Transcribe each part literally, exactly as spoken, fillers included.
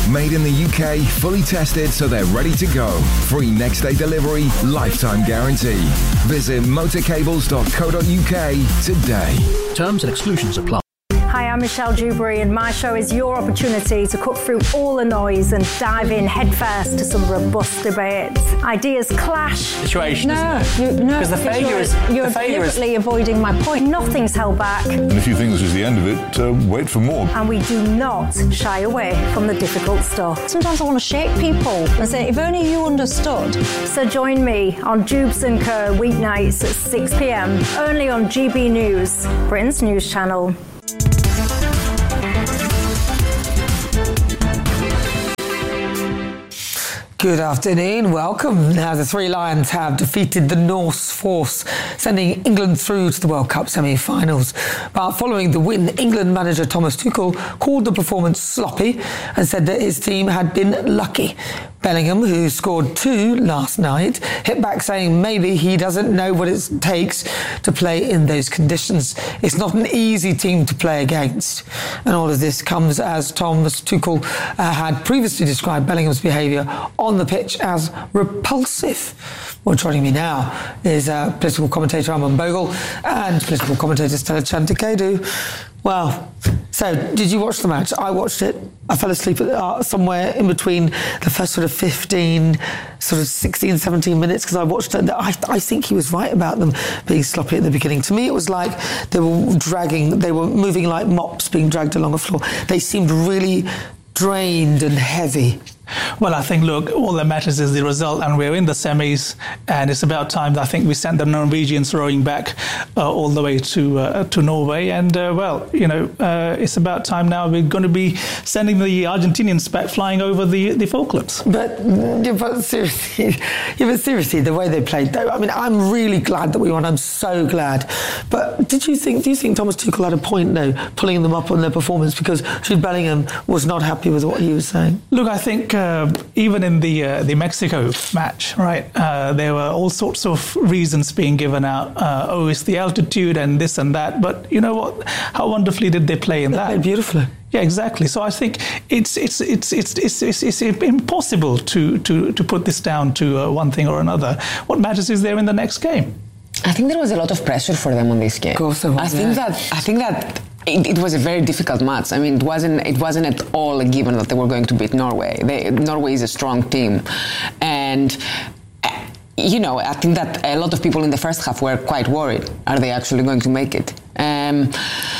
Made in the U K, fully tested so they're ready to go. Free next day delivery, lifetime guarantee. Visit motorcables dot co dot uk today. Terms and exclusions apply. Hi, I'm Michelle Dewberry, and my show is your opportunity to cut through all the noise and dive in headfirst to some robust debates. Ideas clash. Situation, no, isn't it? You, no, because the failure you're, is you're the failure deliberately is... avoiding my point. Nothing's held back. And if you think this is the end of it, uh, wait for more. And we do not shy away from the difficult stuff. Sometimes I want to shake people and say, if only you understood. So join me on Jubes and Co weeknights at six p.m. only on G B News, Britain's news channel. Good afternoon, welcome. Now the Three Lions have defeated the Norse force, sending England through to the World Cup semi-finals. But following the win, England manager Thomas Tuchel called the performance sloppy and said that his team had been lucky. Bellingham, who scored two last night, hit back saying maybe he doesn't know what it takes to play in those conditions. It's not an easy team to play against. And all of this comes as Thomas Tuchel uh, had previously described Bellingham's behaviour on the pitch as repulsive. Well, joining me now is uh, political commentator Aman Bogle and political commentator Stella Chantikadu. Well, so did you watch the match? I watched it. I fell asleep at, uh, somewhere in between the first sort of fifteen, sort of sixteen, seventeen minutes because I watched it. I, I think he was right about them being sloppy at the beginning. To me, it was like they were dragging, they were moving like mops being dragged along a floor. They seemed really drained and heavy. Well, I think, look, all that matters is the result, and we're in the semis, and it's about time. I think we sent the Norwegians rowing back uh, all the way to uh, to Norway, and uh, well, you know, uh, it's about time now. We're going to be sending the Argentinians back flying over the the Falklands. But, but seriously, yeah, but seriously, the way they played, though, I mean, I'm really glad that we won. I'm so glad. But did you think? Do you think Thomas Tuchel had a point, though, pulling them up on their performance because Jude Bellingham was not happy with what he was saying? Look, I think. Uh, even in the uh, the Mexico match, right, uh, there were all sorts of reasons being given out. Uh, oh, it's the altitude and this and that. But you know what? How wonderfully did they play in they that? Played beautifully. Yeah, exactly. So I think it's it's it's it's it's it's, it's impossible to, to, to put this down to uh, one thing or another. What matters is they're in the next game. I think there was a lot of pressure for them on this game. Of course there was. I think yeah. that I think that. It, it was a very difficult match. I mean, it wasn't it wasn't at all a given that they were going to beat Norway. They, Norway is a strong team, and uh, you know, I think that a lot of people in the first half were quite worried. Are they actually going to make it? Um,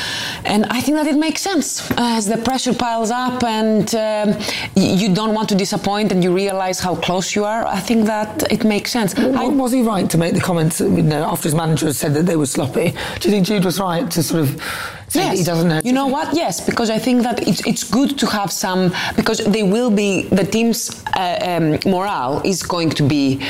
And I think that it makes sense as the pressure piles up and um, you don't want to disappoint and you realize how close you are. I think that it makes sense. Well, I, was he right to make the comments, you know, after his manager said that they were sloppy? Do you think Jude was right to sort of say yes. that he doesn't know? You know what? Yes, because I think that it's it's good to have some, because they will be, the team's uh, um, morale is going to be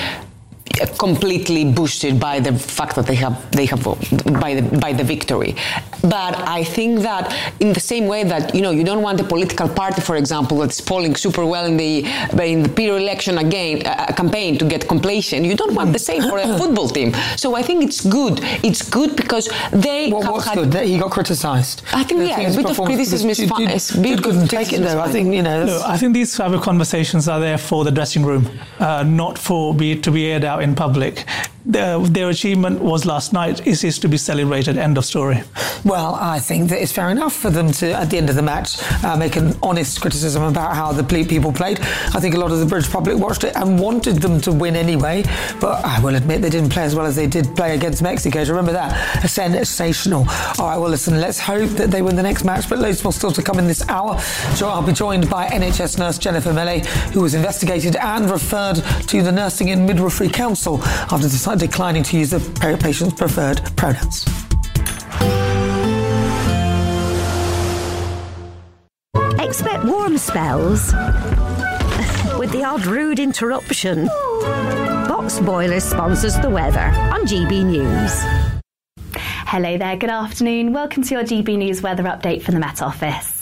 completely boosted by the fact that they have they have by the by the victory. But I think that in the same way that, you know, you don't want a political party, for example, that's polling super well in the in the peer election again uh, campaign to get completion, you don't want the same for a football team. So I think it's good. It's good because they well, have what's had, good? He got criticised. I think, yeah, a bit of criticism is fine. Jude couldn't take it though. I think, you know. No, I think these type of conversations are there for the dressing room, uh, not for be to be aired out in public. Their, their achievement was last night. It is to be celebrated. End of story. Well, I think that it's fair enough for them to, at the end of the match, uh, make an honest criticism about how the people played. I think a lot of the British public watched it and wanted them to win anyway. But I will admit they didn't play as well as they did play against Mexico. Do you remember that? Sensational. All right, well, listen, let's hope that they win the next match. But loads more still to come in this hour. So I'll be joined by N H S nurse Jennifer Mele, who was investigated and referred to the Nursing and Midwifery Council after deciding declining to use the patient's preferred pronouns. Expect warm spells with the odd rude interruption. Box Boilers sponsors the weather on G B News. Hello there, good afternoon. Welcome to your G B News weather update from the Met Office.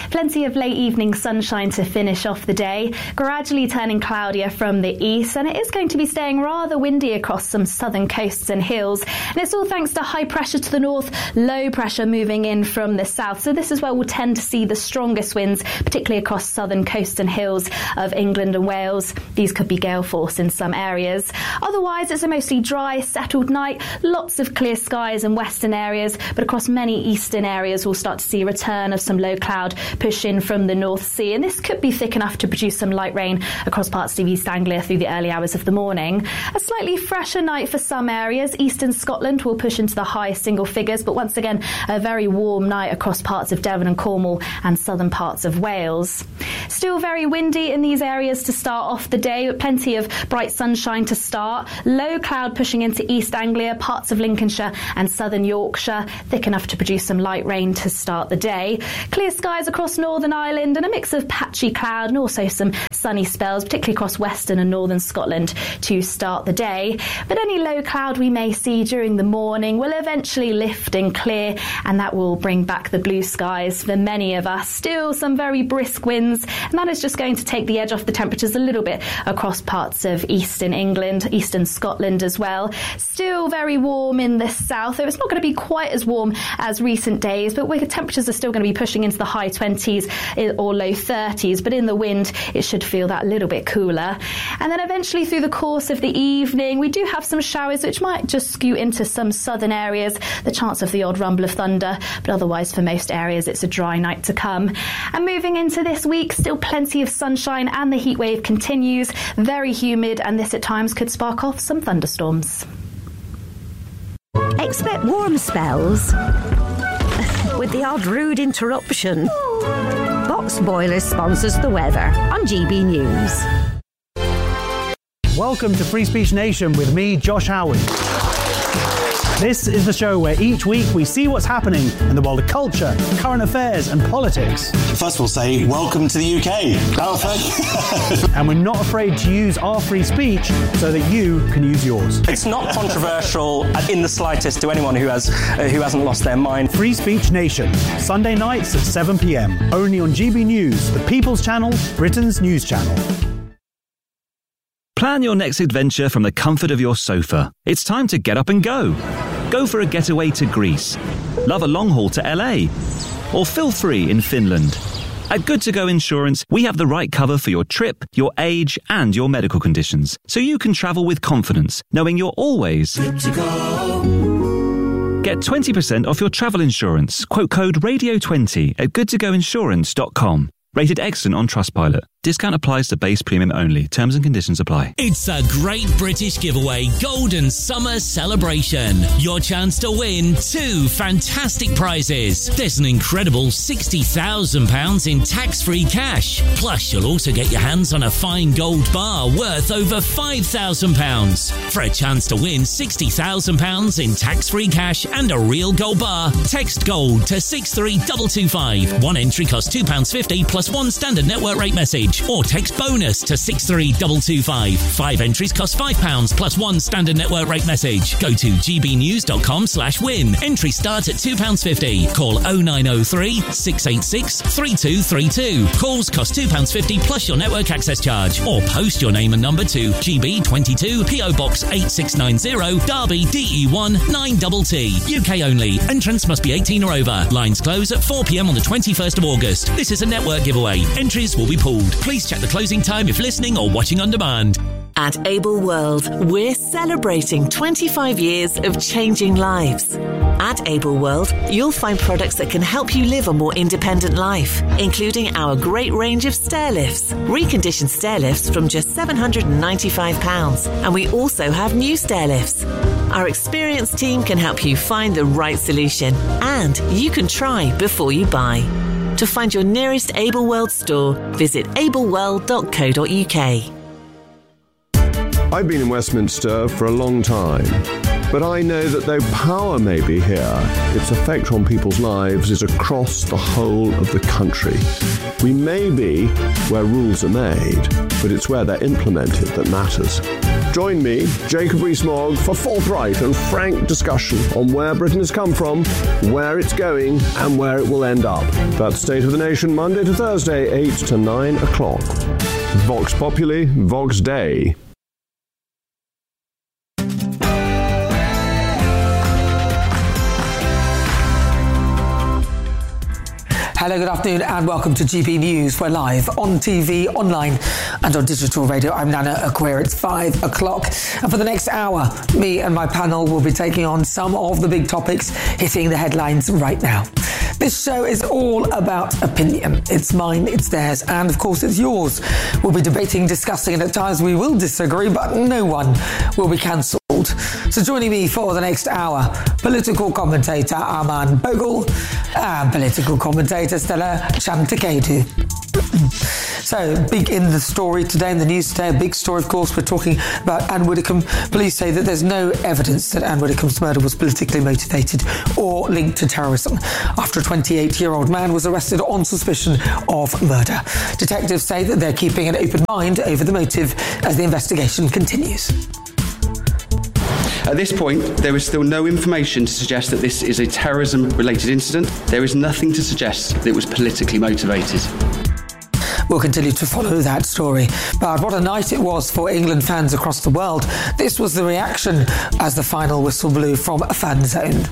Plenty of late evening sunshine to finish off the day, gradually turning cloudier from the east, and it is going to be staying rather windy across some southern coasts and hills. And it's all thanks to high pressure to the north, low pressure moving in from the south. So this is where we'll tend to see the strongest winds, particularly across southern coasts and hills of England and Wales. These could be gale force in some areas. Otherwise, it's a mostly dry, settled night, lots of clear skies in western areas, but across many eastern areas we'll start to see a return of some low cloud push in from the North Sea, and this could be thick enough to produce some light rain across parts of East Anglia through the early hours of the morning. A slightly fresher night for some areas. Eastern Scotland will push into the high single figures, but once again a very warm night across parts of Devon and Cornwall and southern parts of Wales. Still very windy in these areas to start off the day, with plenty of bright sunshine to start. Low cloud pushing into East Anglia, parts of Lincolnshire and southern Yorkshire, thick enough to produce some light rain to start the day. Clear skies across Northern Ireland and a mix of patchy cloud and also some sunny spells, particularly across western and northern Scotland to start the day. But any low cloud we may see during the morning will eventually lift and clear, and that will bring back the blue skies for many of us. Still some very brisk winds, and that is just going to take the edge off the temperatures a little bit across parts of eastern England, eastern Scotland as well. Still very warm in the south, though it's not going to be quite as warm as recent days, but where temperatures are still going to be pushing into the high twenties or low thirties, but in the wind it should feel that little bit cooler. And then eventually through the course of the evening we do have some showers which might just skew into some southern areas, the chance of the odd rumble of thunder, but otherwise for most areas it's a dry night to come. And moving into this week, still plenty of sunshine and the heat wave continues, very humid, and this at times could spark off some thunderstorms. Expect warm spells with the odd rude interruption. Box Boilers sponsors the weather on G B News. Welcome to Free Speech Nation with me, Josh Howard. This is the show where each week we see what's happening in the world of culture, current affairs and politics. First we'll say welcome to the U K. Oh, thank you. And we're not afraid to use our free speech so that you can use yours. It's not controversial in the slightest to anyone who has uh, who hasn't lost their mind. Free Speech Nation, Sunday nights at seven p.m. only on G B News, the People's Channel, Britain's news channel. Plan your next adventure from the comfort of your sofa. It's time to get up and go. Go for a getaway to Greece. Love a long haul to L A. Or feel free in Finland. At Good To Go Insurance, we have the right cover for your trip, your age, and your medical conditions, so you can travel with confidence, knowing you're always good to go. Get twenty percent off your travel insurance. Quote code radio twenty at good to go insurance dot com. Rated excellent on Trustpilot. Discount applies to base premium only. Terms and conditions apply. It's a great British giveaway Golden Summer Celebration. Your chance to win two fantastic prizes. There's an incredible sixty thousand pounds in tax-free cash. Plus, you'll also get your hands on a fine gold bar worth over five thousand pounds. For a chance to win sixty thousand pounds in tax-free cash and a real gold bar, text GOLD to six three two two five. One entry costs two pounds fifty plus one standard network rate message. Or text bonus to six three two two five. Five entries cost five pounds plus one standard network rate message. Go to gbnews.com slash win. Entries start at two pounds fifty. Call oh nine oh three, six eight six, three two three two. Calls cost two pounds fifty plus your network access charge. Or post your name and number to G B twenty-two P O Box eight six nine zero, Derby D E one nine T T. U K only. Entrance must be eighteen or over. Lines close at four p.m. on the twenty-first of August. This is a network giveaway. Entries will be pulled. Please check the closing time if listening or watching on demand. At Able World, we're celebrating twenty-five years of changing lives. At Able World, you'll find products that can help you live a more independent life, including our great range of stair lifts, reconditioned stair lifts from just seven hundred ninety-five pounds, and we also have new stair lifts. Our experienced team can help you find the right solution, and you can try before you buy. To find your nearest Able World store, visit able world dot co dot uk. I've been in Westminster for a long time, but I know that though power may be here, its effect on people's lives is across the whole of the country. We may be where rules are made, but it's where they're implemented that matters. Join me, Jacob Rees-Mogg, for forthright and frank discussion on where Britain has come from, where it's going, and where it will end up. That's State of the Nation, Monday to Thursday, eight to nine o'clock. Vox Populi, Vox Dei. Hello, good afternoon and welcome to G B News. We're live on T V, online and on digital radio. I'm Nana Aquia. It's five o'clock. And for the next hour, me and my panel will be taking on some of the big topics hitting the headlines right now. This show is all about opinion. It's mine, it's theirs, and of course it's yours. We'll be debating, discussing, and at times we will disagree, but no one will be cancelled. So joining me for the next hour, political commentator Aman Bogle and political commentator Stella Chantakedu. So, big in the story today, in the news today, a big story, of course, we're talking about Anne Widdecombe. Police say that there's no evidence that Anne Widdecombe's murder was politically motivated or linked to terrorism after a twenty-eight-year-old man was arrested on suspicion of murder. Detectives say that they're keeping an open mind over the motive as the investigation continues. At this point, there is still no information to suggest that this is a terrorism-related incident. There is nothing to suggest that it was politically motivated. We'll continue to follow that story. But what a night it was for England fans across the world. This was the reaction as the final whistle blew from a fan zone.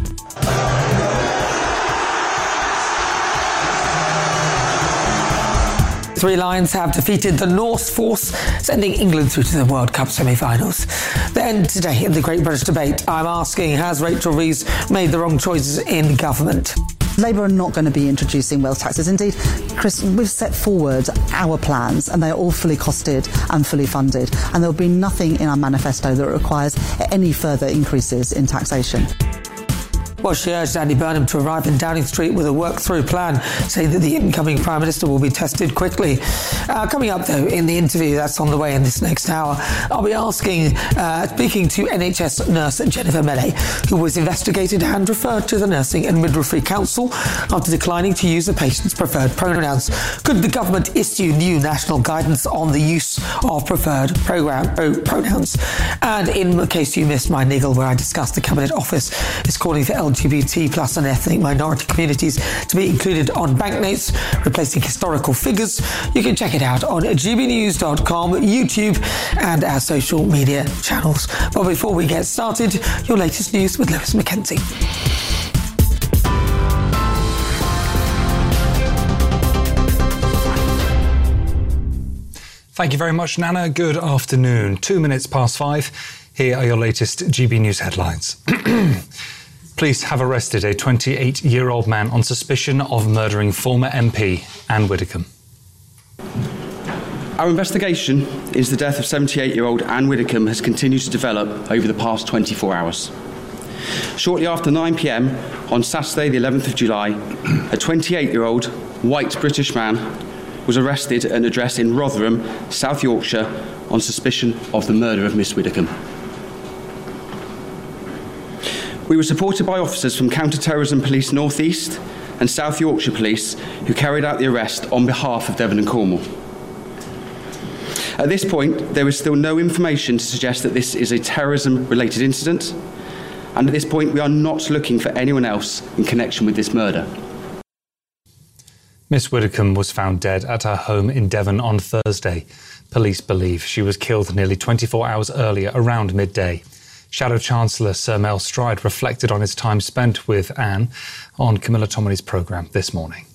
Three Lions have defeated the Norse force, sending England through to the World Cup semi-finals. Then today, in the Great British Debate, I'm asking, has Rachel Reeves made the wrong choices in government? Labour are not going to be introducing wealth taxes. Indeed, Chris, we've set forward our plans and they are all fully costed and fully funded. And there will be nothing in our manifesto that requires any further increases in taxation. Well, she urged Andy Burnham to arrive in Downing Street with a work-through plan, saying that the incoming Prime Minister will be tested quickly. Uh, coming up, though, in the interview that's on the way in this next hour, I'll be asking, uh, speaking to N H S nurse Jennifer Melley, who was investigated and referred to the Nursing and Midwifery Council after declining to use the patient's preferred pronouns. Could the government issue new national guidance on the use of preferred program, pro, pronouns? And in case you missed my niggle where I discussed the Cabinet Office is calling for L G B T plus and ethnic minority communities to be included on banknotes, replacing historical figures. You can check it out on g b news dot com, YouTube and our social media channels. But before we get started, your latest news with Lewis Mackenzie. Thank you very much, Nana. Good afternoon. Two minutes past five. Here are your latest G B News headlines. Police have arrested a twenty-eight-year-old man on suspicion of murdering former M P Anne Widdecombe. Our investigation into the death of seventy-eight-year-old Anne Widdecombe has continued to develop over the past twenty-four hours. Shortly after nine p m on Saturday the eleventh of July, a twenty-eight-year-old white British man was arrested at an address in Rotherham, South Yorkshire, on suspicion of the murder of Miss Widdecombe. We were supported by officers from Counter-Terrorism Police North East and South Yorkshire Police who carried out the arrest on behalf of Devon and Cornwall. At this point, there is still no information to suggest that this is a terrorism-related incident, and at this point we are not looking for anyone else in connection with this murder. Miss Widdecombe was found dead at her home in Devon on Thursday. Police believe she was killed nearly twenty-four hours earlier, around midday. Shadow Chancellor Sir Mel Stride reflected on his time spent with Anne on Camilla Tominey's programme this morning.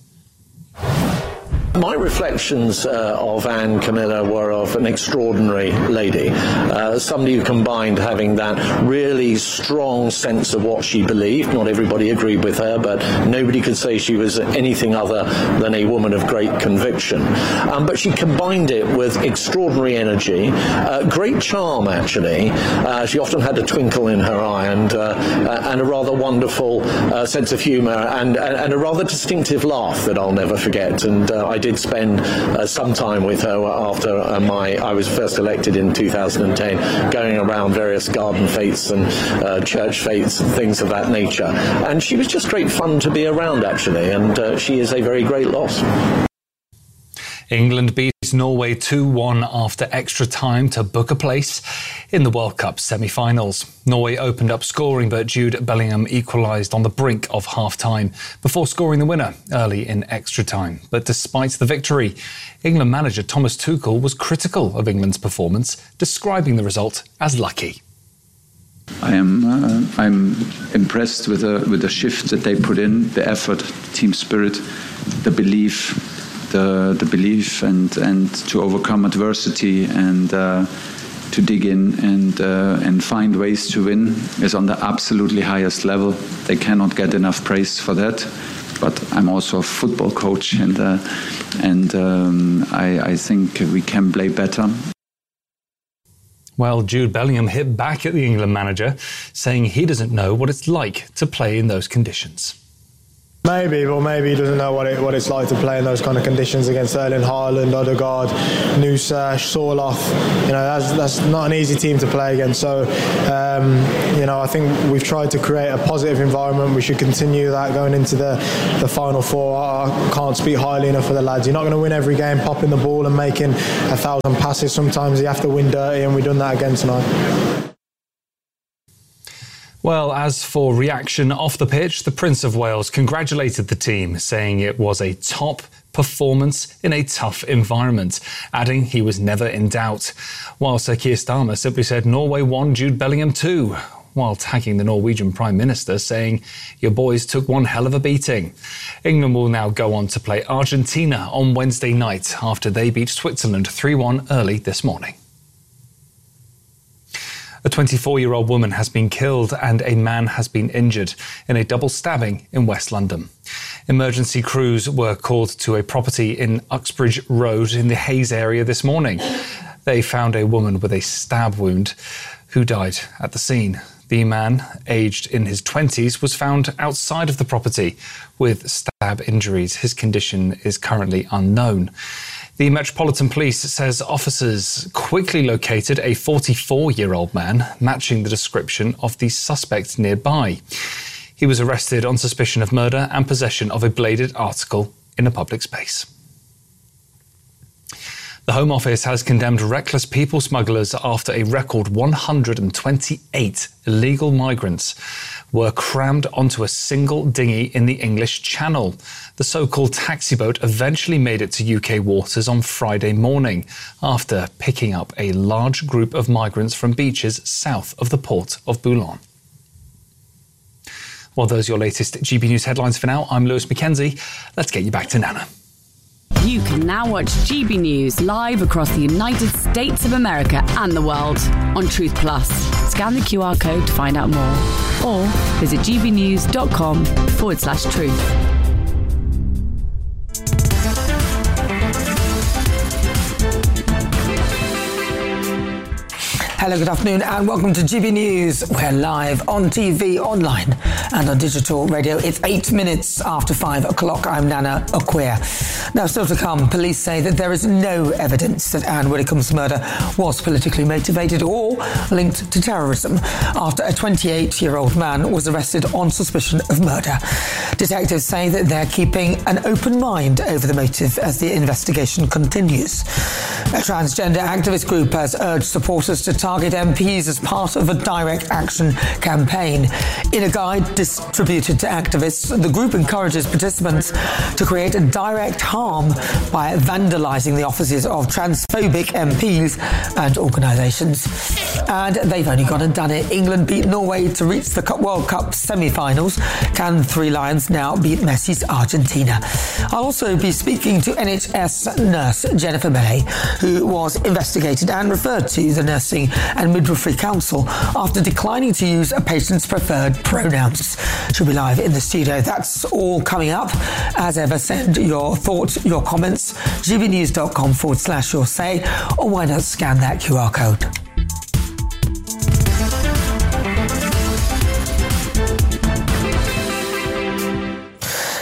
My reflections uh, of Anne Camilla were of an extraordinary lady, uh, somebody who combined having that really strong sense of what she believed. Not everybody agreed with her, but nobody could say she was anything other than a woman of great conviction. Um, but she combined it with extraordinary energy, uh, great charm actually. Uh, she often had a twinkle in her eye and, uh, and a rather wonderful uh, sense of humour and, and a rather distinctive laugh that I'll never forget. And uh, I did spend uh, some time with her after uh, my I was first elected in two thousand ten, going around various garden fetes and uh, church fetes and things of that nature. And she was just great fun to be around, actually, and uh, she is a very great loss. England beat Norway two one after extra time to book a place in the World Cup semi-finals. Norway opened up scoring, but Jude Bellingham equalised on the brink of half-time before scoring the winner early in extra time. But despite the victory, England manager Thomas Tuchel was critical of England's performance, describing the result as lucky. I am uh, I'm impressed with the with the shift that they put in, the effort, team spirit, the belief, the the belief, and and to overcome adversity and uh, to dig in and uh, and find ways to win is on the absolutely highest level. They cannot get enough praise for that. But I'm also a football coach, and uh, and um, I, I think we can play better. Well, Jude Bellingham hit back at the England manager, saying he doesn't know what it's like to play in those conditions. Maybe, but maybe he doesn't know what it what it's like to play in those kind of conditions against Erling Haaland, Odegaard, Nusa, Sorloth. You know, that's that's not an easy team to play against. So, um, you know, I think we've tried to create a positive environment. We should continue that going into the, the final four. I can't speak highly enough for the lads. You're not going to win every game popping the ball and making a thousand passes. Sometimes you have to win dirty, and we've done that again tonight. Well, as for reaction off the pitch, the Prince of Wales congratulated the team, saying it was a top performance in a tough environment, adding he was never in doubt. While Sir Keir Starmer simply said Norway won, Jude Bellingham too, while tagging the Norwegian Prime Minister, saying, "Your boys took one hell of a beating." England will now go on to play Argentina on Wednesday night after they beat Switzerland three one early this morning. A twenty-four-year-old woman has been killed and a man has been injured in a double stabbing in West London. Emergency crews were called to a property in Uxbridge Road in the Hayes area this morning. They found a woman with a stab wound who died at the scene. The man, aged in his twenties, was found outside of the property with stab injuries. His condition is currently unknown. The Metropolitan Police says officers quickly located a forty-four-year-old man, matching the description of the suspect nearby. He was arrested on suspicion of murder and possession of a bladed article in a public space. The Home Office has condemned reckless people smugglers after a record one hundred twenty-eight illegal migrants were crammed onto a single dinghy in the English Channel. The so-called taxi boat eventually made it to U K waters on Friday morning after picking up a large group of migrants from beaches south of the port of Boulogne. Well, those are your latest G B News headlines for now. I'm Lewis McKenzie. Let's get you back to Nana. You can now watch G B News live across the United States of America and the world on Truth Plus. Scan the Q R code to find out more or visit gbnews.com forward slash truth. Hello, good afternoon and welcome to G B News. We're live on T V, online and on digital radio. It's eight minutes after five o'clock. I'm Nana Okwia. Now, still to come, police say that there is no evidence that Anne Widdecombe's murder was politically motivated or linked to terrorism after a twenty-eight-year-old man was arrested on suspicion of murder. Detectives say that they're keeping an open mind over the motive as the investigation continues. A transgender activist group has urged supporters to target M Ps as part of a direct action campaign. In a guide distributed to activists, the group encourages participants to create a direct harm by vandalising the offices of transphobic M Ps and organisations. And they've only gone and done it. England beat Norway to reach the World Cup semi-finals. Can Three Lions now beat Messi's Argentina? I'll also be speaking to N H S nurse Jennifer Millay, who was investigated and referred to the Nursing and Midwifery Council after declining to use a patient's preferred pronouns. She'll be live in the studio. That's all coming up. As ever, send your thoughts, your comments, gbnews.com forward slash your say, or why not scan that Q R code.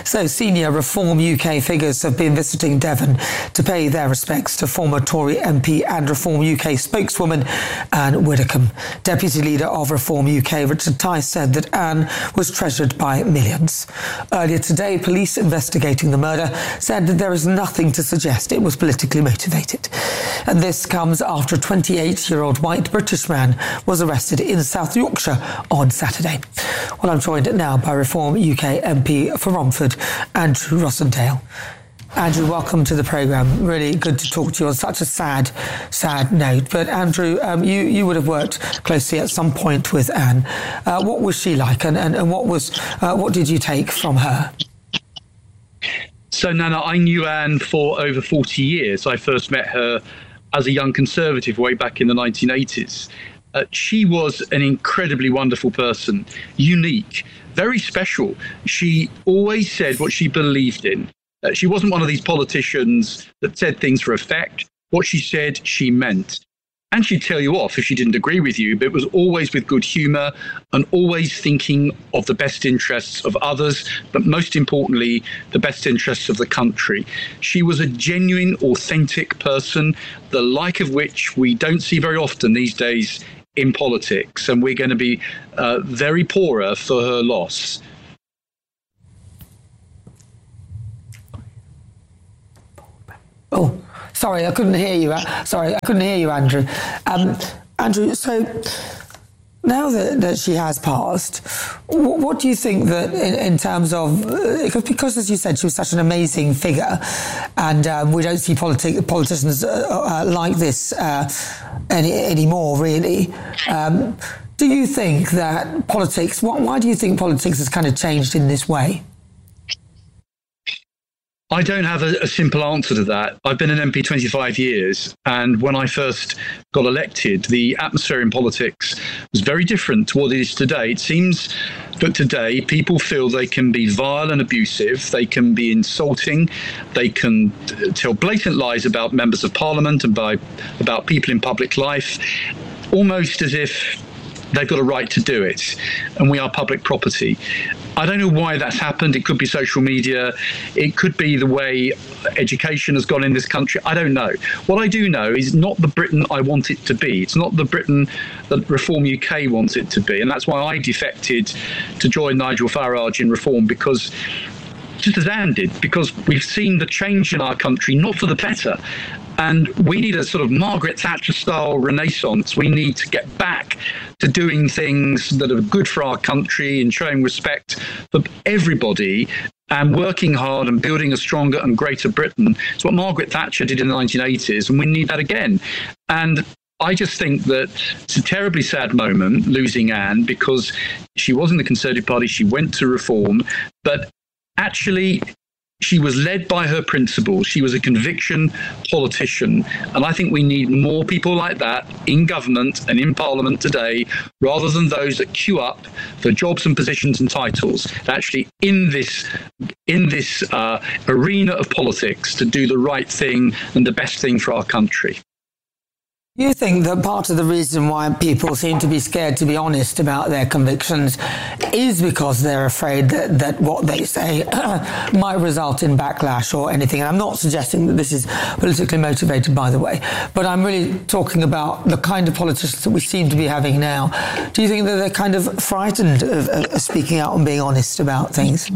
So senior Reform U K figures have been visiting Devon to pay their respects to former Tory M P and Reform U K spokeswoman Anne Widdecombe. Deputy leader of Reform U K, Richard Tice, said that Anne was treasured by millions. Earlier today, police investigating the murder said that there is nothing to suggest it was politically motivated. And this comes after a twenty-eight-year-old white British man was arrested in South Yorkshire on Saturday. Well, I'm joined now by Reform U K M P for Romford, Andrew Rossendale. Andrew, welcome to the programme. Really good to talk to you on such a sad, sad note. But Andrew, um, you, you would have worked closely at some point with Anne. Uh, what was she like, and, and, and what was uh, what did you take from her? So, Nana, I knew Anne for over forty years. I first met her as a young Conservative way back in the nineteen eighties. Uh, she was an incredibly wonderful person, unique, very special. She always said what she believed in. Uh, she wasn't one of these politicians that said things for effect. What she said, she meant. And she'd tell you off if she didn't agree with you, but it was always with good humour and always thinking of the best interests of others, but most importantly, the best interests of the country. She was a genuine, authentic person, the like of which we don't see very often these days in politics, and we're going to be uh, very poorer for her loss. Oh, sorry, I couldn't hear you. Sorry, I couldn't hear you, Andrew. Um, Andrew, so now that, that she has passed, what, what do you think that in, in terms of, uh, because as you said, she was such an amazing figure, and um, we don't see politi- politicians uh, uh, like this uh, any anymore, really. Um, do you think that politics, why, why do you think politics has kind of changed in this way? I don't have a, a simple answer to that. I've been an M P twenty-five years, and when I first got elected, the atmosphere in politics was very different to what it is today. It seems that today people feel they can be vile and abusive, they can be insulting, they can tell blatant lies about members of parliament and by, about people in public life, almost as if they've got a right to do it, and we are public property. I don't know why that's happened. It could be social media. It could be the way education has gone in this country. I don't know. What I do know is not the Britain I want it to be. It's not the Britain that Reform U K wants it to be. And that's why I defected to join Nigel Farage in Reform, because just as Anne did, because we've seen the change in our country, not for the better. And we need a sort of Margaret Thatcher-style renaissance. We need to get back to doing things that are good for our country and showing respect for everybody and working hard and building a stronger and greater Britain. It's what Margaret Thatcher did in the nineteen eighties, and we need that again. And I just think that it's a terribly sad moment, losing Anne, because she was in the Conservative Party, she went to Reform, but actually she was led by her principles. She was a conviction politician. And I think we need more people like that in government and in Parliament today, rather than those that queue up for jobs and positions and titles. Actually, in this in this uh, arena of politics, to do the right thing and the best thing for our country. You think that part of the reason why people seem to be scared to be honest about their convictions is because they're afraid that, that what they say might result in backlash or anything? And I'm not suggesting that this is politically motivated, by the way, but I'm really talking about the kind of politicians that we seem to be having now. Do you think that they're kind of frightened of, of speaking out and being honest about things?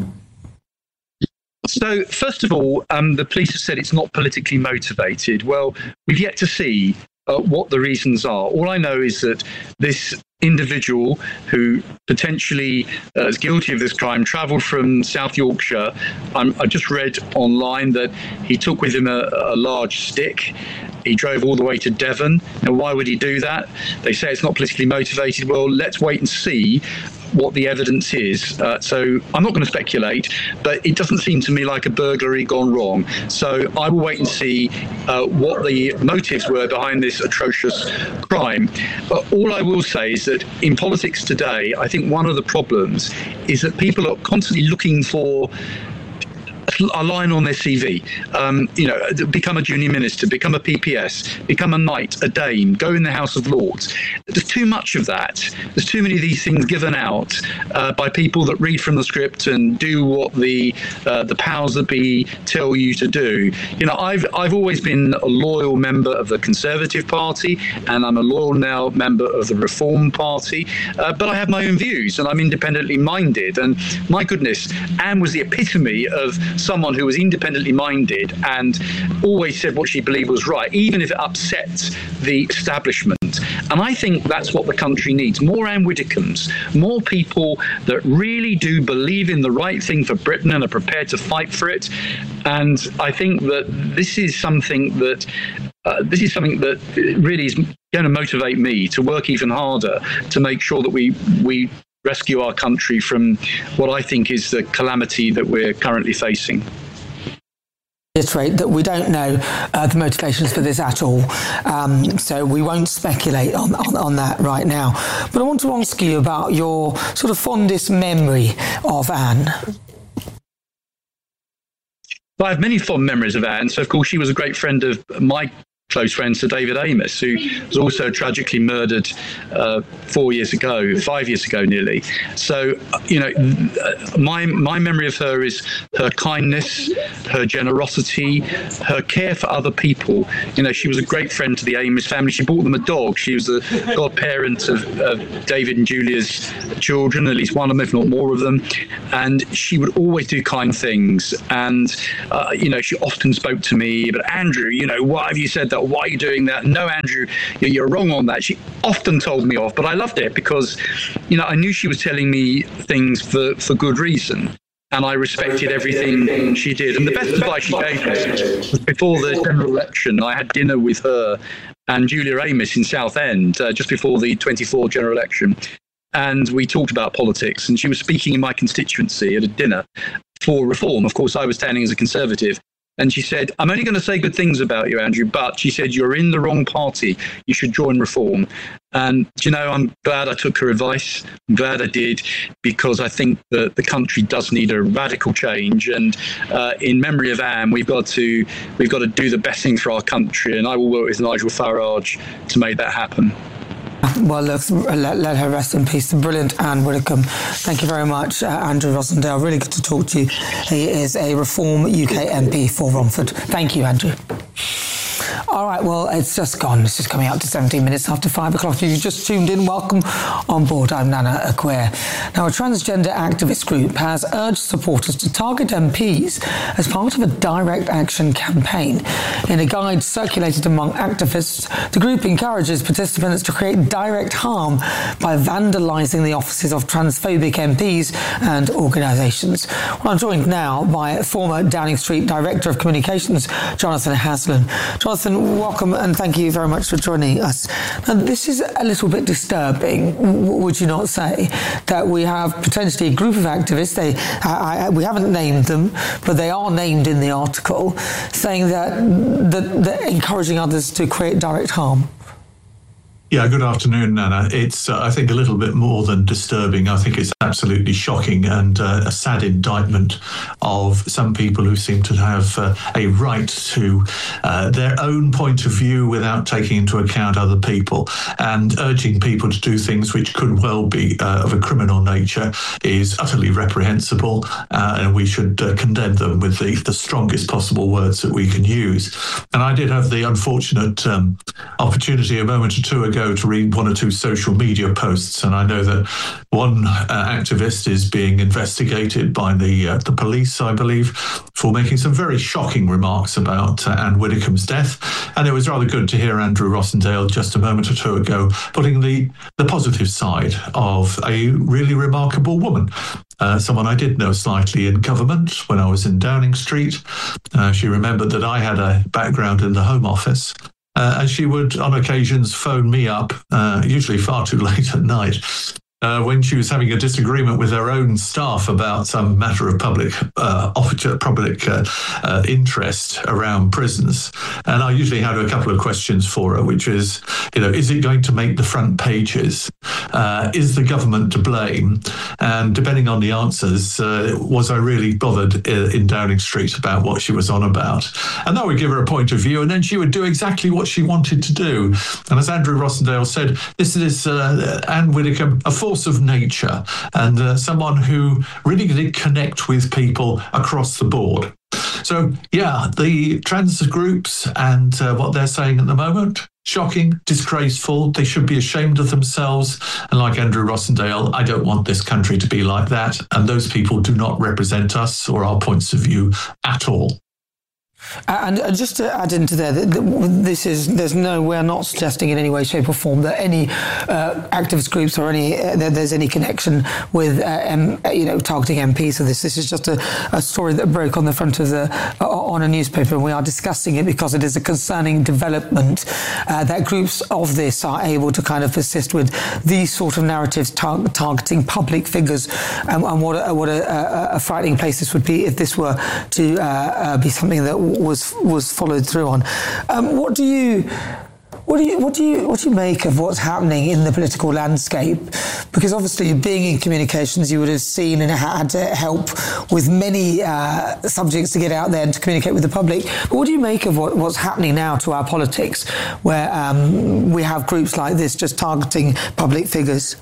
So, first of all, um, the police have said it's not politically motivated. Well, we've yet to see Uh, what the reasons are. All I know is that this individual who potentially uh, is guilty of this crime travelled from South Yorkshire. I'm, I just read online that he took with him a, a large stick. He drove all the way to Devon. Now, why would he do that? They say it's not politically motivated. Well, let's wait and see what the evidence is. Uh, so I'm not going to speculate, but it doesn't seem to me like a burglary gone wrong. So I will wait and see uh, what the motives were behind this atrocious crime. But all I will say is that in politics today, I think one of the problems is that people are constantly looking for a line on their C V. Um, you know, become a junior minister, become a P P S, become a knight, a dame, go in the House of Lords. There's too much of that. There's too many of these things given out uh, by people that read from the script and do what the uh, the powers that be tell you to do. You know, I've I've always been a loyal member of the Conservative Party, and I'm a loyal now member of the Reform Party. Uh, but I have my own views, and I'm independently minded. And my goodness, Anne was the epitome of someone who was independently minded and always said what she believed was right, even if it upsets the establishment. And I think that's what the country needs. More Anne Widdecombe's, more people that really do believe in the right thing for Britain and are prepared to fight for it. And I think that this is something that uh, this is something that really is going to motivate me to work even harder to make sure that we we rescue our country from what I think is the calamity that we're currently facing. Reiterate that we don't know uh, the motivations for this at all, um, so we won't speculate on, on, on that right now. But I want to ask you about your sort of fondest memory of Anne. I have many fond memories of Anne. So, of course, she was a great friend of my close friend Sir David Amess, who was also tragically murdered uh, four years ago, five years ago nearly. So, you know, my my memory of her is her kindness, her generosity, her care for other people. You know, she was a great friend to the Amess family. She bought them a dog. She was the godparent of, of David and Julia's children, at least one of them, if not more of them. And she would always do kind things. And, uh, you know, she often spoke to me, but Andrew, you know, why have you said that? Why are you doing that? No, Andrew, you're wrong on that. She often told me off, but I loved it because, you know, I knew she was telling me things for, for good reason. And I respected everything she did. And the best advice she gave me was before the general election. I had dinner with her and Julia Amess in Southend uh, just before the twenty-four general election. And we talked about politics. And she was speaking in my constituency at a dinner for Reform. Of course, I was standing as a Conservative. And she said, I'm only going to say good things about you, Andrew, but she said, you're in the wrong party. You should join Reform. And, you know, I'm glad I took her advice. I'm glad I did, because I think that the country does need a radical change. And uh, in memory of Anne, we've got to we've got to do the best thing for our country. And I will work with Nigel Farage to make that happen. Well, look, let, let her rest in peace. The brilliant Anne Widdecombe. Thank you very much, uh, Andrew Rossendale. Really good to talk to you. He is a Reform U K M P for Romford. Thank you, Andrew. All right, well, it's just gone. It's just coming up to seventeen minutes after five o'clock. If you've just tuned in, welcome on board. I'm Nana Acquair. Now, a transgender activist group has urged supporters to target M Ps as part of a direct action campaign. In a guide circulated among activists, the group encourages participants to create direct harm by vandalising the offices of transphobic M Ps and organisations. Well, I'm joined now by former Downing Street Director of Communications, Jonathan Haslam. Jonathan, welcome and thank you very much for joining us. Now, this is a little bit disturbing, would you not say, that we have potentially a group of activists, they, I, I, we haven't named them, but they are named in the article, saying that, that they're encouraging others to create direct harm. Yeah, good afternoon, Nana. It's, uh, I think, a little bit more than disturbing. I think it's absolutely shocking and uh, a sad indictment of some people who seem to have uh, a right to uh, their own point of view without taking into account other people. And urging people to do things which could well be uh, of a criminal nature is utterly reprehensible, uh, and we should uh, condemn them with the, the strongest possible words that we can use. And I did have the unfortunate um, opportunity a moment or two ago to read one or two social media posts, and I know that one uh, activist is being investigated by the uh, the police, I believe, for making some very shocking remarks about uh, Anne Widdecombe's death. And it was rather good to hear Andrew Rossendale just a moment or two ago putting the the positive side of a really remarkable woman. Uh, someone I did know slightly in government when I was in Downing Street. Uh, she remembered that I had a background in the Home Office. Uh, and she would, on occasions, phone me up, uh, usually far too late at night, uh, when she was having a disagreement with her own staff about some matter of public uh, public uh, uh, interest around prisons. And I usually had a couple of questions for her, which is, you know, is it going to make the front pages? Uh, is the government to blame? And depending on the answers, uh, was I really bothered in Downing Street about what she was on about? And that would give her a point of view, and then she would do exactly what she wanted to do. And as Andrew Rossendale said, this is uh, Anne Widdecombe, a force of nature, and uh, someone who really did connect with people across the board. So, yeah, the trans groups and uh, what they're saying at the moment, shocking, disgraceful. They should be ashamed of themselves. And like Andrew Rossendale, I don't want this country to be like that. And those people do not represent us or our points of view at all. And just to add into there, this is there's no we're not suggesting in any way, shape, or form that any uh, activist groups or any uh, there's any connection with uh, M, you know targeting M Ps. So this this is just a, a story that broke on the front of the uh, on a newspaper, and we are discussing it because it is a concerning development uh, that groups of this are able to kind of persist with these sort of narratives tar- targeting public figures, and, and what a, what a, a, a frightening place this would be if this were to uh, uh, be something that was was followed through on. Um, what do you what do you what do you what do you make of what's happening in the political landscape? Because obviously, being in communications, you would have seen and had to help with many uh, subjects to get out there and to communicate with the public. But what do you make of what, what's happening now to our politics, where um, we have groups like this just targeting public figures?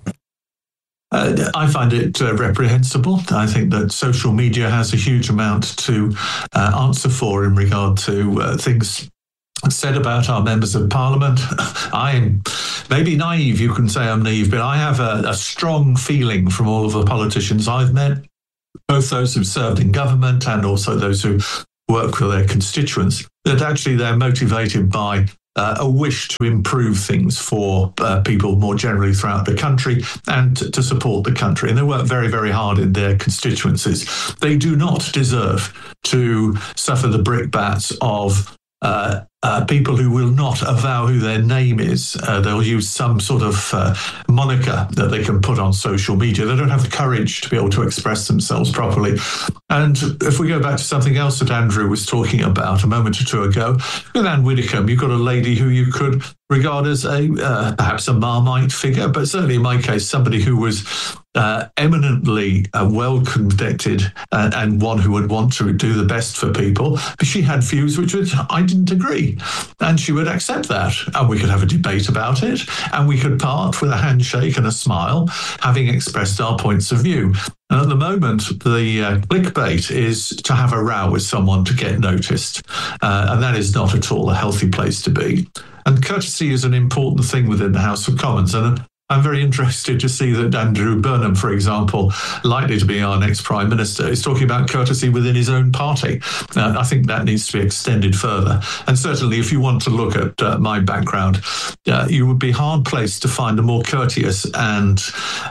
Uh, I find it uh, reprehensible. I think that social media has a huge amount to uh, answer for in regard to uh, things said about our members of parliament. I'm maybe naive, you can say I'm naive, but I have a, a strong feeling from all of the politicians I've met, both those who've served in government and also those who work for their constituents, that actually they're motivated by Uh, a wish to improve things for uh, people more generally throughout the country and to, to support the country. And they work very, very hard in their constituencies. They do not deserve to suffer the brickbats of uh, uh, people who will not avow who their name is. Uh, they'll use some sort of uh, moniker that they can put on social media. They don't have the courage to be able to express themselves properly. And if we go back to something else that Andrew was talking about a moment or two ago, with Anne Widdecombe, you've got a lady who you could regard as a uh, perhaps a Marmite figure, but certainly in my case, somebody who was uh, eminently uh, well conducted uh, and one who would want to do the best for people. But she had views which would, I didn't agree, and she would accept that, and we could have a debate about it, and we could part with a handshake and a smile, having expressed our points of view. And at the moment, the uh, clickbait is to have a row with someone to get noticed, uh, and that is not at all a healthy place to be. And courtesy is an important thing within the House of Commons. And I'm very interested to see that Andrew Burnham, for example, likely to be our next Prime Minister, is talking about courtesy within his own party. Uh, I think that needs to be extended further. And certainly, if you want to look at uh, my background, uh, you would be hard-placed to find a more courteous and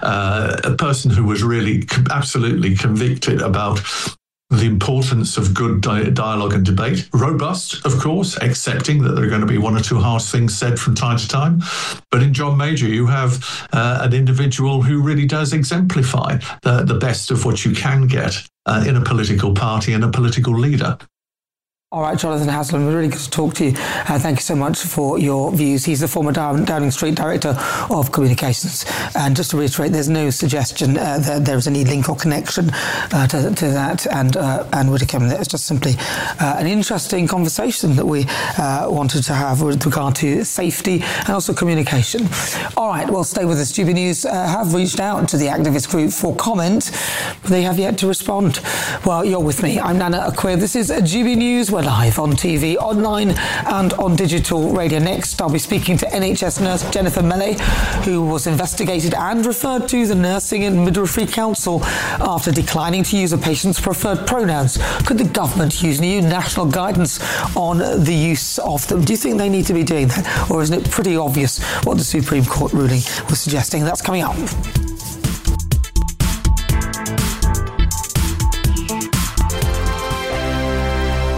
uh, a person who was really co- absolutely convicted about the importance of good di- dialogue and debate. Robust, of course, accepting that there are going to be one or two harsh things said from time to time. But in John Major, you have uh, an individual who really does exemplify the, the best of what you can get uh, in a political party and a political leader. All right, Jonathan Haslam, really good to talk to you. Uh, thank you so much for your views. He's the former Down- Downing Street Director of Communications. And just to reiterate, there's no suggestion uh, that there is any link or connection uh, to, to that and uh, and Widdecombe. It's just simply uh, an interesting conversation that we uh, wanted to have with regard to safety and also communication. All right, well, stay with us. G B News uh, have reached out to the activist group for comment, but they have yet to respond. Well, you're with me. I'm Nana Akwe. This is G B News. We're live on T V, online and on digital radio. Next, I'll be speaking to N H S nurse Jennifer Melley, who was investigated and referred to the Nursing and Midwifery Council after declining to use a patient's preferred pronouns. Could the government use new national guidance on the use of them? Do you think they need to be doing that? Or isn't it pretty obvious what the Supreme Court ruling was suggesting? That's coming up.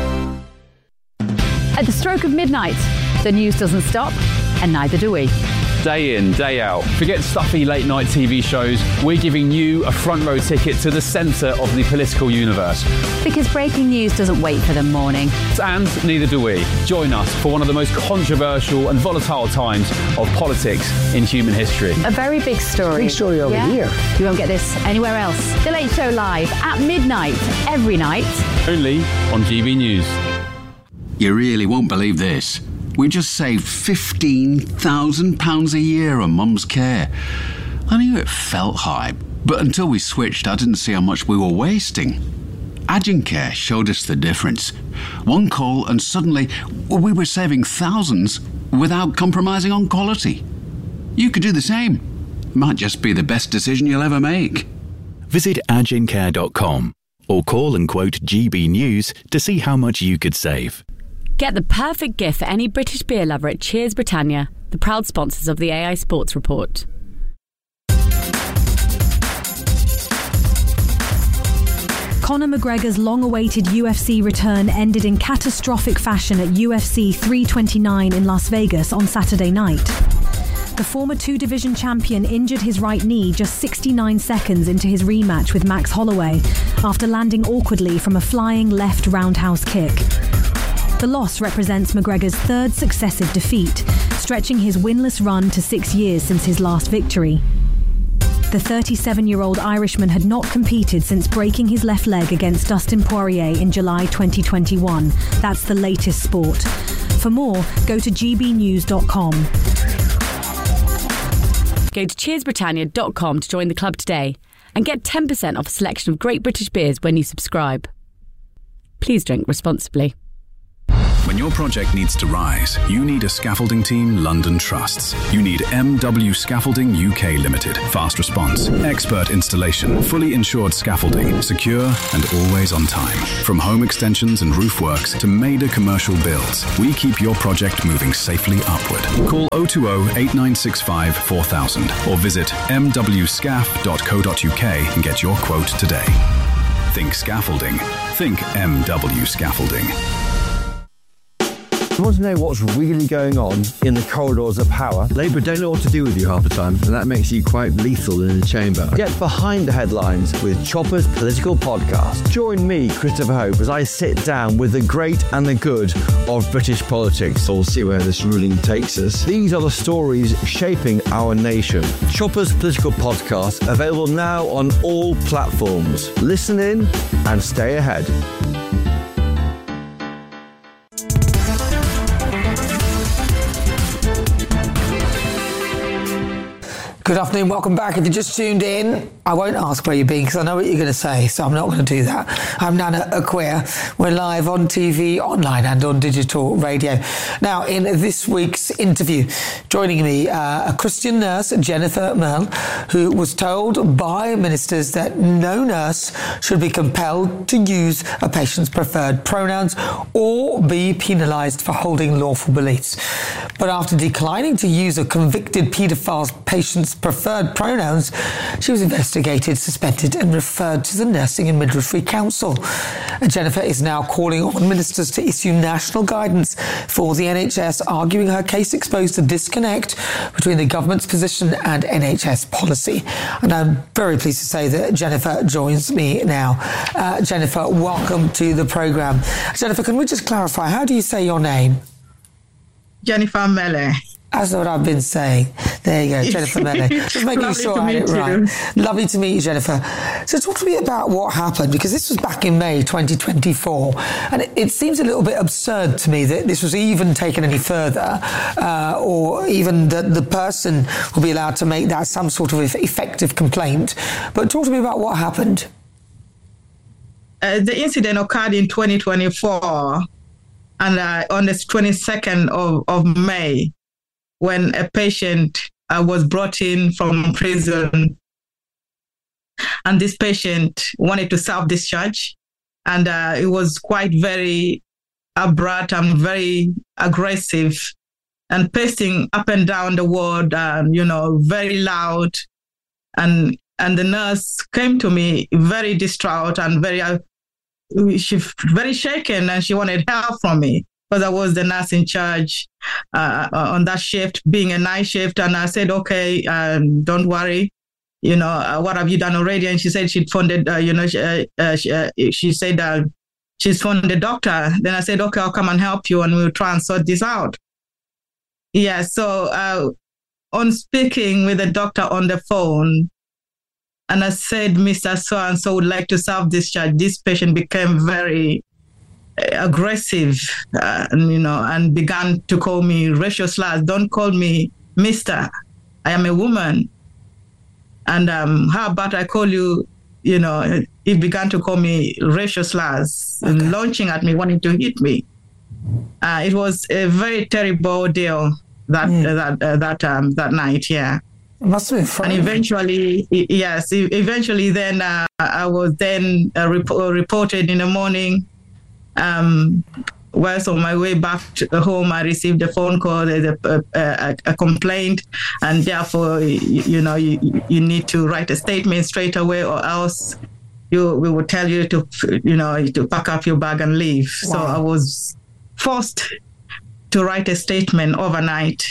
At the stroke of midnight, the news doesn't stop, and neither do we. day in, day out. Forget stuffy late night T V shows. We're giving you a front row ticket to the centre of the political universe. Because breaking news doesn't wait for the morning. And neither do we. Join us for one of the most controversial and volatile times of politics in human history. A very big story. Big story over yeah? here. You won't get this anywhere else. The Late Show Live at midnight, every night. Only on G B News. You really won't believe this. We just saved fifteen thousand pounds a year on Mum's care. I knew it felt high, but until we switched, I didn't see how much we were wasting. Agencare showed us the difference. One call and suddenly we were saving thousands without compromising on quality. You could do the same. Might just be the best decision you'll ever make. Visit agencare dot com or call and quote G B News to see how much you could save. Get the perfect gift for any British beer lover at Cheers Britannia, the proud sponsors of the A I Sports Report. Conor McGregor's long-awaited U F C return ended in catastrophic fashion at U F C three twenty-nine in Las Vegas on Saturday night. The former two-division champion injured his right knee just sixty-nine seconds into his rematch with Max Holloway after landing awkwardly from a flying left roundhouse kick. The loss represents McGregor's third successive defeat, stretching his winless run to six years since his last victory. The thirty-seven-year-old Irishman had not competed since breaking his left leg against Dustin Poirier in July twenty twenty-one. That's the latest sport. For more, go to G B news dot com. Go to cheers britannia dot com to join the club today and get ten percent off a selection of great British beers when you subscribe. Please drink responsibly. When your project needs to rise, you need a scaffolding team London trusts. You need M W Scaffolding U K Limited. Fast response, expert installation, fully insured scaffolding, secure and always on time. From home extensions and roof works to major commercial builds, we keep your project moving safely upward. Call oh two oh, eight nine six five, four thousand or visit m w scaff dot co dot u k and get your quote today. Think scaffolding. Think M W Scaffolding. You want to know what's really going on in the corridors of power? Labour don't know what to do with you half the time, and that makes you quite lethal in the chamber. Get behind the headlines with Chopper's Political Podcast. Join me, Christopher Hope, as I sit down with the great and the good of British politics. We'll see where this ruling takes us. These are the stories shaping our nation. Chopper's Political Podcast, available now on all platforms. Listen in and stay ahead. Good afternoon, welcome back. If you just tuned in, I won't ask where you've been because I know what you're going to say, so I'm not going to do that. I'm Nana Acquia. We're live on T V, online and on digital radio. Now, in this week's interview, joining me, uh, a Christian nurse, Jennifer Merle, who was told by ministers that no nurse should be compelled to use a patient's preferred pronouns or be penalised for holding lawful beliefs. But after declining to use a convicted paedophile's patient's preferred pronouns, she was investigated, suspended and referred to the Nursing and Midwifery Council. And Jennifer is now calling on ministers to issue national guidance for the N H S, arguing her case exposed a disconnect between the government's position and N H S policy. And I'm very pleased to say that Jennifer joins me now. Uh, Jennifer, welcome to the programme. Jennifer, can we just clarify, how do you say your name? Jennifer Mele. That's what I've been saying. There you go, Jennifer Mele. Just making sure I had it right. Lovely to meet you, Jennifer. So talk to me about what happened, because this was back in May twenty twenty-four, and it, it seems a little bit absurd to me that this was even taken any further, uh, or even that the person will be allowed to make that some sort of effective complaint. But talk to me about what happened. Uh, the incident occurred in twenty twenty-four, and uh, on the twenty-second of, of May, when a patient uh, was brought in from prison, and this patient wanted to self-discharge, and uh, it was quite very abrupt and very aggressive, and pacing up and down the ward, um, you know, very loud, and and the nurse came to me very distraught and very, uh, she very shaken, and she wanted help from me. because I was the nurse in charge uh, on that shift, being a night shift. And I said, okay, um, don't worry. You know, uh, what have you done already? And she said she'd phoned, uh, you know, she, uh, uh, she, uh, she said uh, she's phoned the doctor. Then I said, okay, I'll come and help you and we'll try and sort this out. Yeah, so uh, on speaking with the doctor on the phone, and I said, Mister So-and-so would like to self-discharge, this patient became very aggressive, uh, and, you know, and began to call me racial slurs. Don't call me Mister I am a woman. And um, how about I call you, you know, he began to call me racial slurs, okay, and launching at me, wanting to hit me. Uh, it was a very terrible deal that mm. uh, that uh, that um, that night, yeah. It must have been fun. And eventually, yes, eventually then uh, I was then uh, rep- reported in the morning. Um, whilst on my way back to home, I received a phone call, a, a, a complaint, and therefore, you, you know, you, you need to write a statement straight away, or else you we will tell you to, you know, to pack up your bag and leave. Wow. So I was forced to write a statement overnight.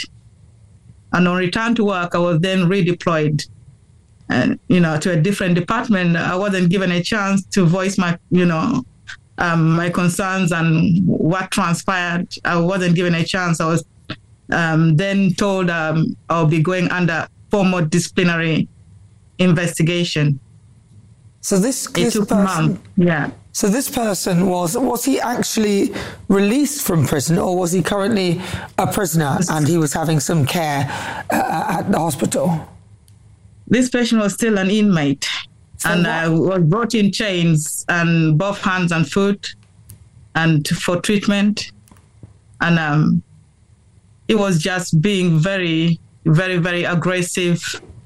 And on return to work, I was then redeployed, and you know, to a different department. I wasn't given a chance to voice my, you know, um, my concerns and what transpired. I wasn't given a chance. I was um, then told um, I'll be going under formal disciplinary investigation. So this, this it took person, months. Yeah. So this person was, was he actually released from prison, or was he currently a prisoner and he was having some care uh, at the hospital? This patient was still an inmate, so and I uh, was brought in chains and both hands and foot and for treatment. And um, he was just being very, very, very aggressive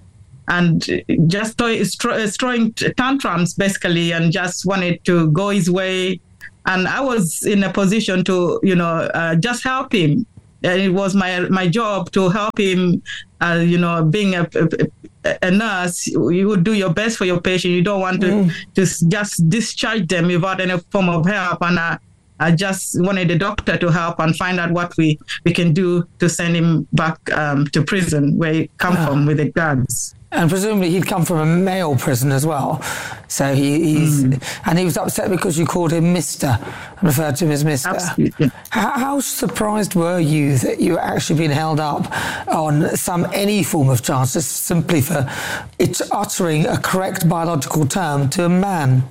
and just throwing tantrums, basically, and just wanted to go his way. And I was in a position to, you know, uh, just help him. And it was my my job to help him, uh, you know, being a, a, a nurse, you would do your best for your patient. You don't want to, mm. to just discharge them without any form of help. And I, I just wanted the doctor to help and find out what we, we can do to send him back um, to prison, where he come yeah. from with the guards. And presumably he'd come from a male prison as well. So he, he's... Mm. And he was upset because you called him Mister and referred to him as Mister Absolutely. How, how surprised were you that you were actually being held up on some any form of charge just simply for it uttering a correct biological term to a man?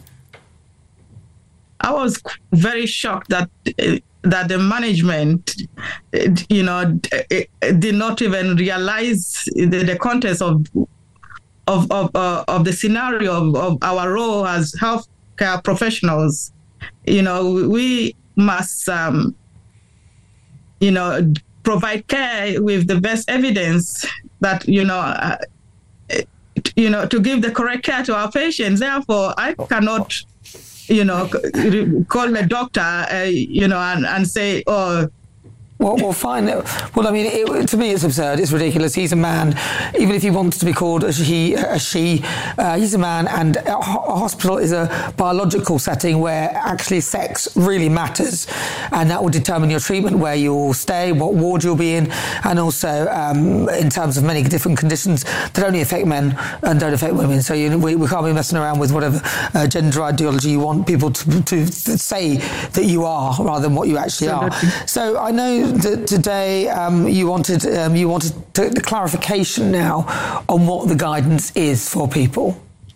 I was very shocked that... Uh, that the management, you know, did not even realize the, the context of of of, uh, of the scenario of, of our role as healthcare professionals. You know, we must, um, you know, provide care with the best evidence that, you know, uh, you know, to give the correct care to our patients. Therefore, I cannot, you know, call a doctor, uh, you know, and, and say, oh, Well, well, fine. Well, I mean, it, to me, it's absurd. It's ridiculous. He's a man. Even if he wants to be called a he, a she, uh, he's a man. And a, a hospital is a biological setting where actually sex really matters, and that will determine your treatment, where you'll stay, what ward you'll be in, and also um, in terms of many different conditions that only affect men and don't affect women. So you, we, we can't be messing around with whatever uh, gender ideology you want people to, to say that you are, rather than what you actually are. So I know that today um, you wanted um, you wanted to, the clarification now on what the guidance is for people.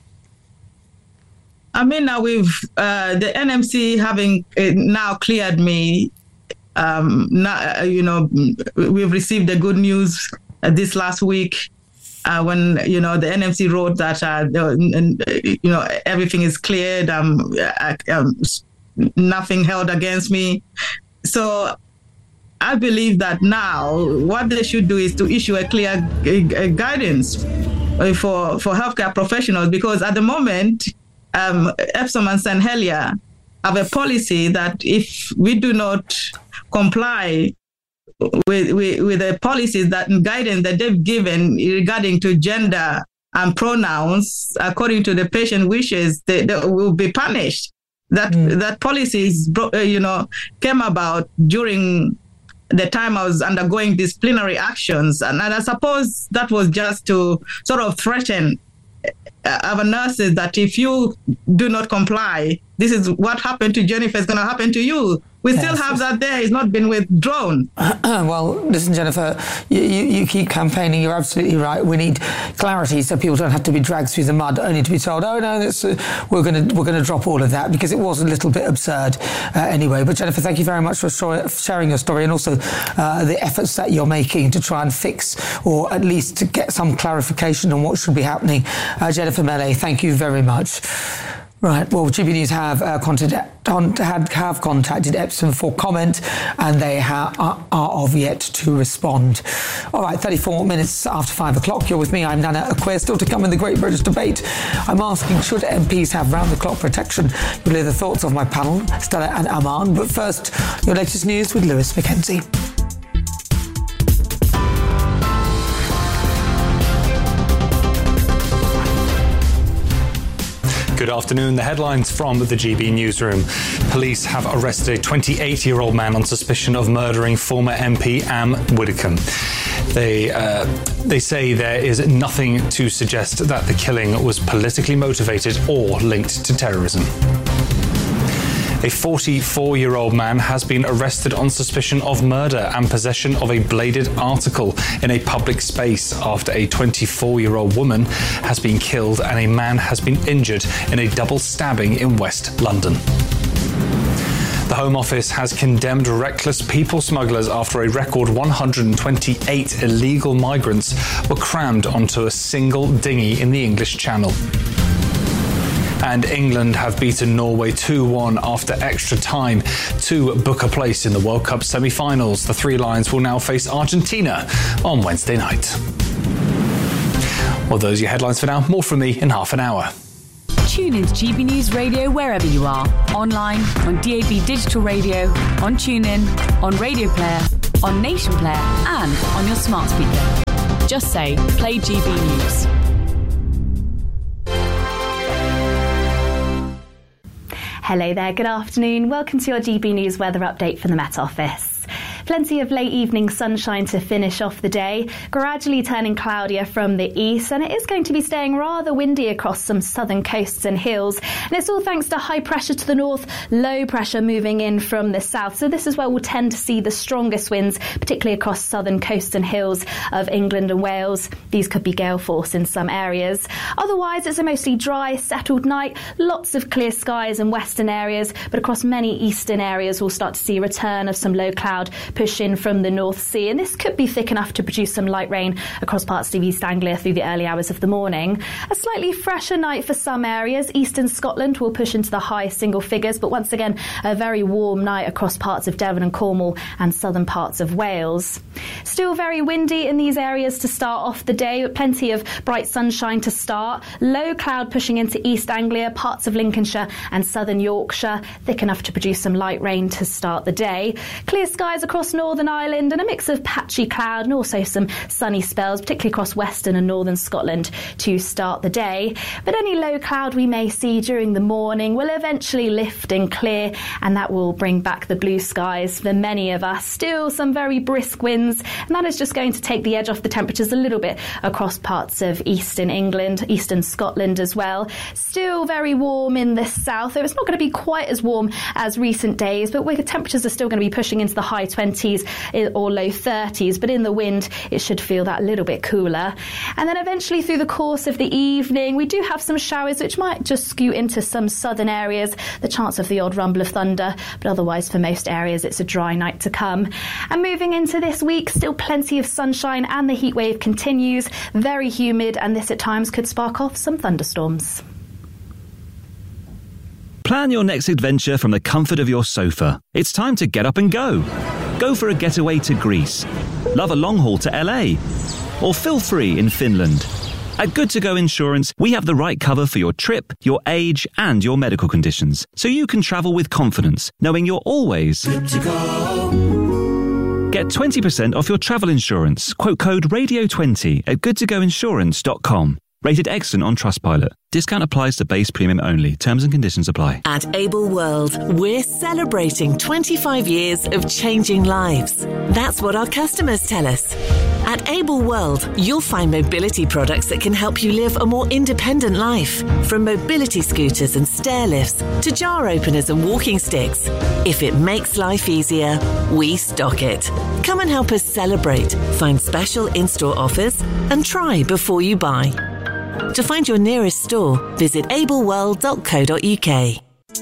I mean, now we've uh, the N M C having uh, now cleared me. Um, now, you know, we've received the good news uh, this last week uh, when you know the N M C wrote that uh, the, you know everything is cleared. Um, uh, um, nothing held against me. So I believe that now what they should do is to issue a clear uh, guidance for, for healthcare professionals, because at the moment, um, Epsom and Saint Helier have a policy that if we do not comply with, with, with the policies that guidance that they've given regarding to gender and pronouns, according to the patient wishes, they, they will be punished. That mm. that policies, you know, came about during the time I was undergoing disciplinary actions, and, and I suppose that was just to sort of threaten our nurses that if you do not comply, this is what happened to Jennifer is going to happen to you. We yes. still have that there. It's not been withdrawn. Well, listen, Jennifer, you, you, you keep campaigning. You're absolutely right. We need clarity so people don't have to be dragged through the mud only to be told, oh, no, that's, uh, we're going to we're going to drop all of that, because it was a little bit absurd uh, anyway. But, Jennifer, thank you very much for sharing your story, and also uh, the efforts that you're making to try and fix, or at least to get some clarification on what should be happening. Uh, Jennifer Melee, thank you very much. Right, well, G B News have, uh, contacted, had, have contacted Epsom for comment, and they ha- are, are of yet to respond. All right, thirty-four minutes after five o'clock. You're with me, I'm Nana Acquair. Still to come in the Great British Debate. I'm asking, should M Ps have round-the-clock protection? You'll hear the thoughts of my panel, Stella and Aman. But first, your latest news with Lewis McKenzie. Good afternoon. The headlines from the G B newsroom. Police have arrested a twenty-eight-year-old man on suspicion of murdering former M P Anne Widdecombe. They uh, they say there is nothing to suggest that the killing was politically motivated or linked to terrorism. A forty-four-year-old man has been arrested on suspicion of murder and possession of a bladed article in a public space after a twenty-four-year-old woman has been killed and a man has been injured in a double stabbing in West London. The Home Office has condemned reckless people smugglers after a record one hundred twenty-eight illegal migrants were crammed onto a single dinghy in the English Channel. And England have beaten Norway two one after extra time to book a place in the World Cup semi-finals. The Three Lions will now face Argentina on Wednesday night. Well, those are your headlines for now. More from me in half an hour. Tune in to G B News Radio wherever you are. Online, on D A B Digital Radio, on TuneIn, on Radio Player, on Nation Player, and on your smart speaker. Just say, play G B News. Hello there, good afternoon. Welcome to your G B News weather update from the Met Office. Plenty of late evening sunshine to finish off the day, gradually turning cloudier from the east, and it is going to be staying rather windy across some southern coasts and hills. And it's all thanks to high pressure to the north, low pressure moving in from the south. So this is where we'll tend to see the strongest winds, particularly across southern coasts and hills of England and Wales. These could be gale force in some areas. Otherwise, it's a mostly dry, settled night, lots of clear skies in western areas, but across many eastern areas we'll start to see a return of some low cloud push in from the North Sea, and this could be thick enough to produce some light rain across parts of East Anglia through the early hours of the morning. A slightly fresher night for some areas. Eastern Scotland will push into the high single figures, but once again a very warm night across parts of Devon and Cornwall and southern parts of Wales. Still very windy in these areas to start off the day, with plenty of bright sunshine to start. Low cloud pushing into East Anglia, parts of Lincolnshire and southern Yorkshire, thick enough to produce some light rain to start the day. Clear skies across Northern Ireland and a mix of patchy cloud and also some sunny spells, particularly across western and northern Scotland to start the day. But any low cloud we may see during the morning will eventually lift and clear, and that will bring back the blue skies for many of us. Still some very brisk winds, and that is just going to take the edge off the temperatures a little bit across parts of eastern England, eastern Scotland as well. Still very warm in the south, though it's not going to be quite as warm as recent days, but where the temperatures are still going to be pushing into the high twenties or low thirties, but in the wind it should feel that a little bit cooler. And then eventually through the course of the evening we do have some showers which might just skew into some southern areas, the chance of the odd rumble of thunder, but otherwise for most areas it's a dry night to come. And moving into this week, still plenty of sunshine and the heat wave continues, very humid, and this at times could spark off some thunderstorms. Plan your next adventure from the comfort of your sofa. It's time to get up and go. Go for a getaway to Greece. Love a long haul to L A. Or feel free in Finland. At Good To Go Insurance, we have the right cover for your trip, your age, and your medical conditions, so you can travel with confidence, knowing you're always good to go. Get twenty percent off your travel insurance. Quote code radio twenty at good to go insurance dot com. Rated excellent on Trustpilot. Discount applies to base premium only. Terms and conditions apply. At Able World, we're celebrating twenty-five years of changing lives. That's what our customers tell us. At Able World, you'll find mobility products that can help you live a more independent life. From mobility scooters and stair lifts to jar openers and walking sticks. If it makes life easier, we stock it. Come and help us celebrate. Find special in-store offers and try before you buy. To find your nearest store, visit able world dot co dot U K.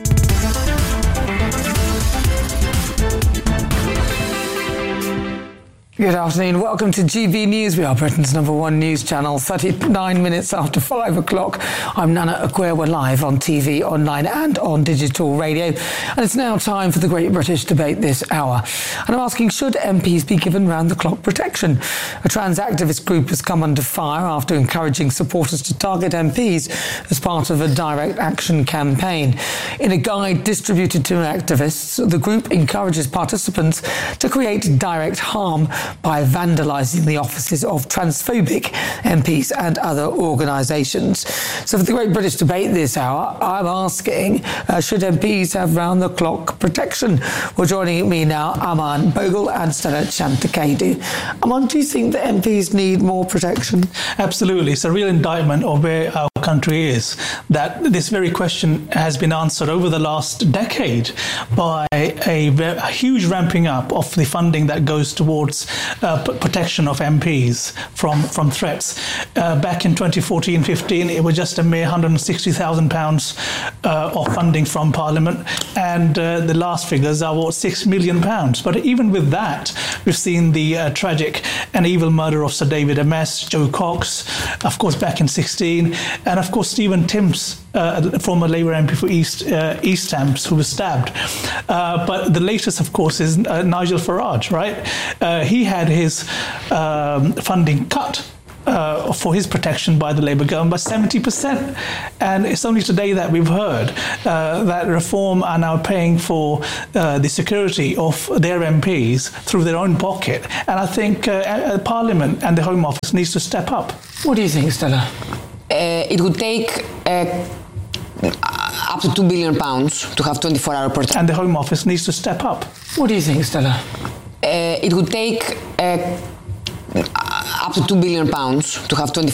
Good afternoon. Welcome to G B News. We are Britain's number one news channel. thirty-nine minutes after five o'clock. I'm Nana Akua. We're live on T V, online and on digital radio. And it's now time for the Great British Debate this hour. And I'm asking, should M Ps be given round-the-clock protection? A trans activist group has come under fire after encouraging supporters to target M Ps as part of a direct action campaign. In a guide distributed to activists, the group encourages participants to create direct harm by vandalising the offices of transphobic M Ps and other organisations. So for the Great British Debate this hour, I'm asking, uh, should M Ps have round-the-clock protection? Well, joining me now, Aman Bogle and Stella Chantakadu. Aman, do you think that M Ps need more protection? Absolutely. It's a real indictment of where our country is, that this very question has been answered over the last decade by a, a huge ramping up of the funding that goes towards Uh, protection of M Ps from, from threats. Uh, back in twenty fourteen fifteen, it was just a mere one hundred sixty thousand pounds uh, of funding from Parliament, and uh, the last figures are what, six million pounds. But even with that, we've seen the uh, tragic and evil murder of Sir David Amess, Joe Cox, of course, back in sixteen, and of course Stephen Timms, uh, former Labour M P for East uh, East Thames, who was stabbed. Uh, but the latest, of course, is uh, Nigel Farage, right? Uh, he had his um, funding cut uh, for his protection by the Labour government by seventy percent. And it's only today that we've heard uh, that Reform are now paying for uh, the security of their M Ps through their own pocket. And I think uh, Parliament and the Home Office needs to step up. What do you think, Stella? Uh, it would take uh, up to two billion pounds to have twenty-four hour protection. And the Home Office needs to step up. What do you think, Stella? Uh, it would take uh, up to two billion pounds to have twenty-four